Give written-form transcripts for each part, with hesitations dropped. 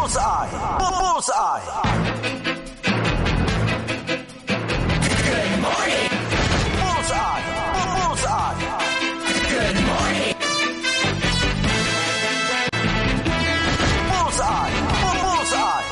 Bullseye! Bullseye! Good morning! Bullseye! Bullseye! Good morning! Bullseye! Bullseye!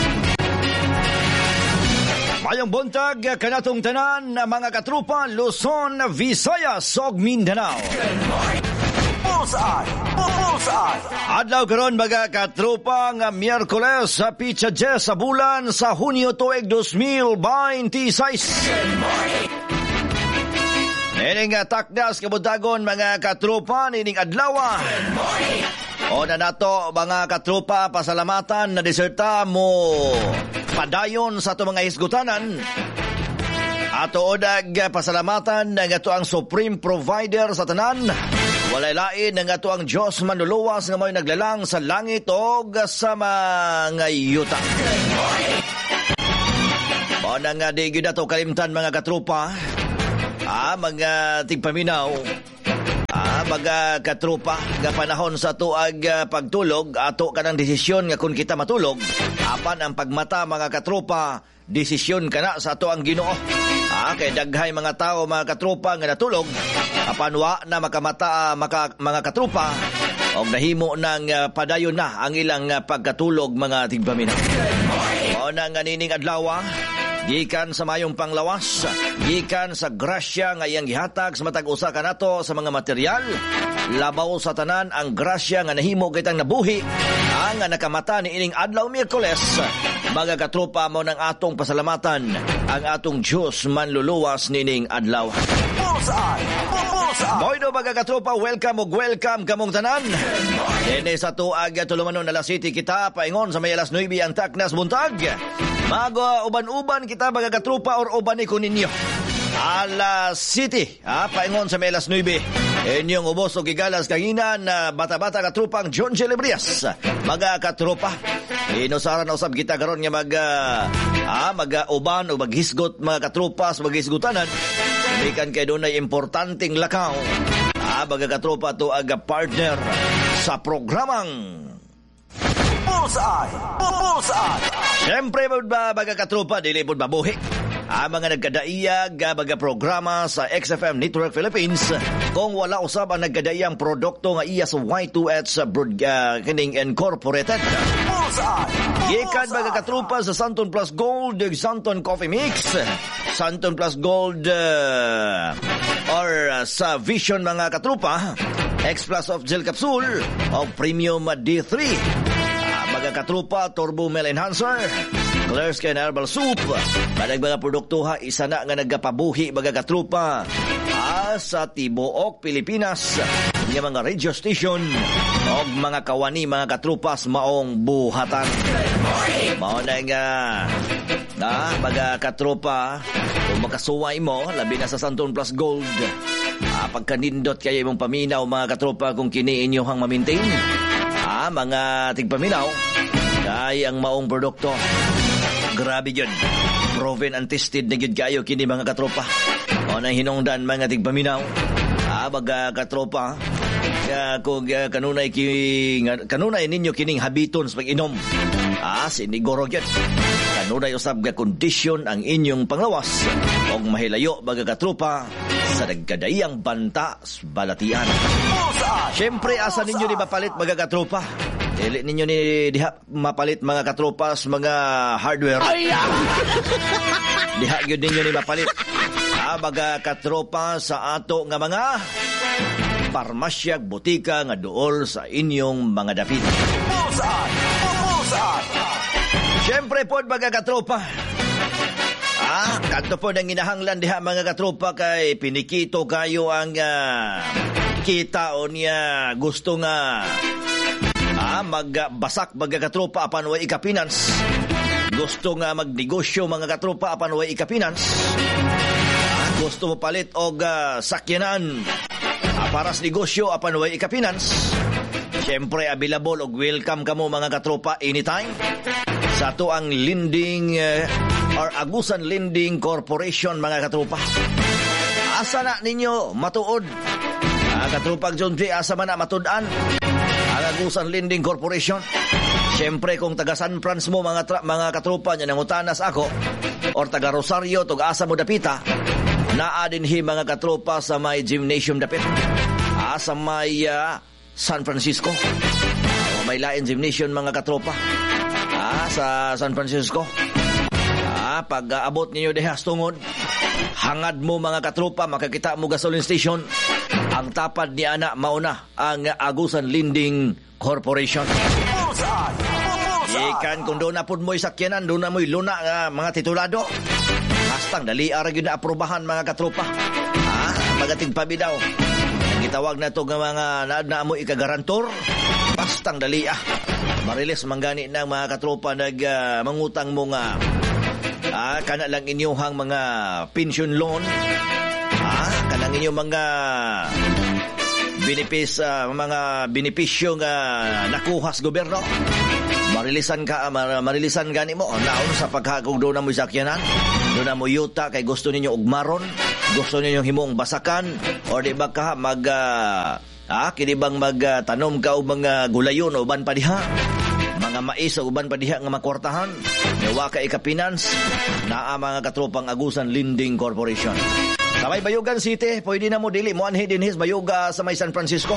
Mayong buntag kanatong tanan mga katrupa Luzon, Visayas ug Mindanao. Good morning! Bullseye! Bullseye! Adlaw karon mga katrupa nga Miyerkules sa pitsa 10 sa bulan sa Hunyo tuig 2026. Good morning! Nining takdas kabuntagon mga katrupa nining adlaw. Good morning! O na nato mga katrupa pasalamatan na deserta mo padayon sa ato mga hisgutanan. Ato odag pasalamatan ng ato ang Supreme Provider sa tanan. Walay lain ng ato ang Diyos manluluwas nga may naglalang sa langit o sa mga yuta. O nang di gyud ato kalimtan mga katrupa, mga tigpaminaw, mga katrupa, nga panahon sa tuag pagtulog, ato kanang desisyon nga kung kita matulog, apan ang pagmata mga katrupa, desisyon ka na sa ato ang Ginoo. Kay daghay mga tao mga katrupa nga natulog, apan wa na makamata mga katrupa, o nahimo ng padayon na ang ilang pagkatulog mga tigpaminaw. O nang nining adlaw, gikan sa mayong panglawas, gikan sa grasya nga iyang gihatag sa matag usa kanato sa mga material, labaw sa tanan ang grasya nga nahimo kitang nabuhi ang nakamata ni ining adlaw Miyerkules. Mga katrupa mo ng atong pasalamatan ang atong Diyos manluluwas nining adlaw. Boydo mga katrupa, welcome ug welcome kamong tanan. Dene sa tuag tulumanon alas City kita paingon sa may alas 9 ang taknas buntag. Mago uban-uban kita mga katrupa or uban ni kuninyo. Alas City, paingon sa may alas 9. Inyong ubos o gigalas kanginan na bata-bata katrupang John Celebrias. Mga katrupa, inusaran na usab kita karon nga mag-uban o maghisgot mga katrupas, maghisgotanan. Ikan kay doon ay importanteng lakaw. Mga katrupa to aga partner sa programang Bullseye! Bullseye! Siyempre mga katrupa, dili po mabuhi mga nagkadaiyag mga programa sa XFM Network Philippines kung wala usab ang nagkadaiyang produkto nga iya sa Y2H Broadcasting Incorporated. Gikan mga katrupa sa Santon Plus Gold, Santon Coffee Mix, Santon Plus Gold or sa Vision mga katrupa, X Plus of Gel Capsule o Premium D3. Mga katrupa, Turbo Meal Enhancer, Clear Skin Herbal Soup, mga produkto isa na nga nagapabuhi mga katrupa sa tibuok Pilipinas ng mga radio station o mga kawani mga katrupas maong buhatan. Mao na nga mga katrupa, kung makasuway mo labi na sa Santon Plus Gold, pagkanindot kayo imong paminaw mga katrupa kung kini inyohang mamintain mga tigpaminaw kay ang maong produkto. Grabe yun. Proven and tested na yun kayo kini mga katropa. O nang hinungdan mga tigpaminaw. Mga katropa. Kung kanunay ninyo kining habiton sa pag-inom. Siniguro yun. Kanunay usab nga kondisyon ang inyong panglawas. O mahilayo mga katropa sa nagkadaiyang banta sa balatian. Siyempre, asa ninyo ni mapalit mga katropa? Dili ninyo ni diha mapalit mga katropas mga hardware. Diha yun ninyo ni mapalit mga katropa sa ato nga mga parmasya, butika nga dool sa inyong mga dapit. Siyempre po mga katropa, kanto po nang inahanglan diha mga katropa kay pinikito kayo ang kita o niya gusto nga magbasak mga katropa apan way ika-finance. Gusto nga magnegosyo mga katropa apan way ika-finance. Gusto mo palit og sakyanan para sa negosyo apan way ika-finance. Siyempre available og welcome kamo mga katropa anytime sa to ang lending or Agusan Lending Corporation mga katropa. Asa na ninyo matuod Katropag John J. asa man na matudan ang Agusan Lending Corporation. Siyempre kung taga San Francisco mo mga katropa niya nangutanas ako or taga Rosario tug asa mo dapita, naa dinhi mga katropa sa may gymnasium dapit. Sa may San Francisco. May lain gymnasium mga katropa. Sa San Francisco. Pag abot ninyo dehas tungod, hangad mo mga katropa, makakita mo gasoline station. Ang tapad ni ana mauna ang Agusan Lending Corporation. Ikan kung doon na po mo'y sakyanan, doon na mo'y luna mga titulado. Hastang dali arag yun na aprobahan mga katropa. Magating pabidaw. Ang gitawag na ito ng mga naamoy ikagarantor. Bastang dali Marilis manggani ng mga katropa mangutang mo nga kana lang inyong mga pension loan. Kanang inyong mga mga benepisyo nga nakuhas gobyerno. Marilisan gani mo naon sa paghagog do na mo sakyanan, do na mo yuta kay gusto ninyo ugmaron, gusto ninyo himong basakan or di ba ka kinibang magtanom ka og mga gulayon o uban pa diha, mga mais o uban pa diha nga makwartahan, nawa ka ika-finance naa mga katropang Agusan Lending Corporation. Sa may Bayugan City, pwede na mo dili mo anhi dinhis Bayuga sa may San Francisco.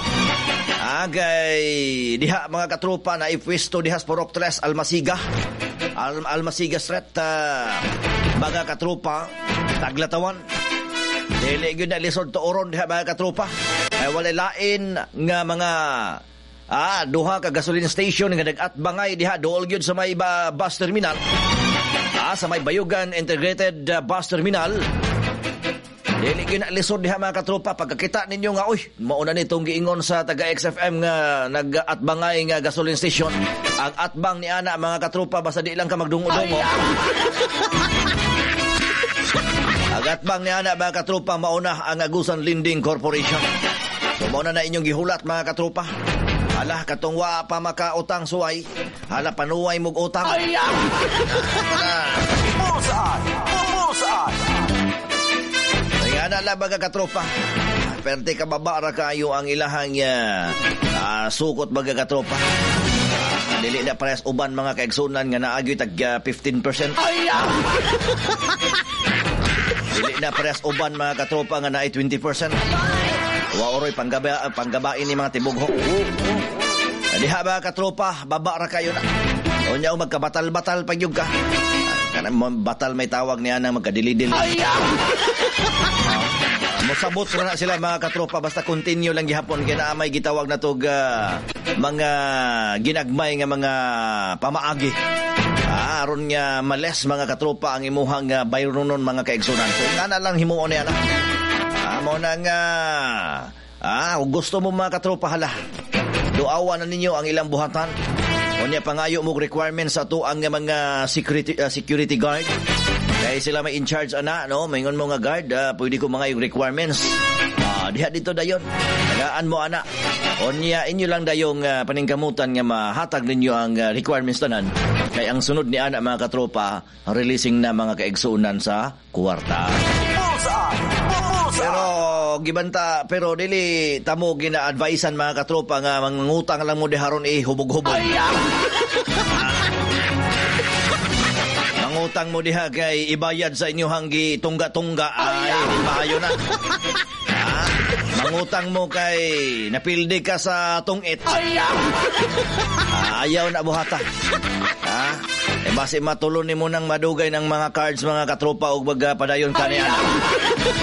Agay diha mga katropa na ipwesto dihas Porok 3 Almasiga. Almasiga Street mga katropa Taglatawan. Dili gyud na lisod to oron diha mga katropa. Ay wala lain nga mga duha ka gasoline station nga nag-atbangay diha dool gyud sa may bus terminal. Sa may Bayugan Integrated Bus Terminal. Dili gyud na lisod diha mga katropa, pagkakita ninyo nga mauna nitong giingon sa taga XFM nga nag-atbangay nga gasoline station. Ang atbang ni ana mga katropa basta di lang ka magdungo-dungo. Ang atbang ni ana mga katropa mauna ang Agusan Lending Corporation. So mauna na inyong gihulat mga katropa. Hala katungwa pa makautang suway. Hala panuway mog utang. Ana lang baga katropa. Perte ka babara kayo ang ilahang sukot baga katropa. Dili na pares uban mga kaigsunan nga naagyo tag 15%. Dili na pares uban mga katropa nga naay 20%. Wa oroy panggabain ni mga tibughok. Diha ba katropa, babara kayo na. Unya magkabatal-batal pagyug ka. Kanang batal may tawag niya na magkadilidil. Mosabot na sila mga katropa basta continue lang gihapon kay naa may gitawag na tog mga ginagmay nga mga pamaagi. Aron nga males mga katropa ang imuhang bayronon mga kaigsunan. So kana lang himuon niya na. Mo na nga kung gusto mo mga katropa hala. Duawan na ninyo ang ilang buhatan. Unya pangayo mo requirements sa to ang mga security guard. Kaya sila may in charge no? Maingon mo nga guard, pwede ko mga yung requirements. Diha dito dayon. Tagaan mo ana. Unya inyo lang dayong paningkamutan nga mahatag ninyo ang requirements tanan. Kaya ang sunod ni ana mga katropa, releasing na mga kaigsunan sa kwarta. Pero dili tamo gina-advisean mga katropa nga mangutang lang mo diharon hubog-hubog. Mangutang mo diha kay ibayad sa inyo hanggi tungga-tungga ay maayo na. Mangutang mo kay napildi ka sa tungit. Ayaw na buhata. Base matulon ni mo nang madugay ng mga cards mga katropa ug padayon kaniya.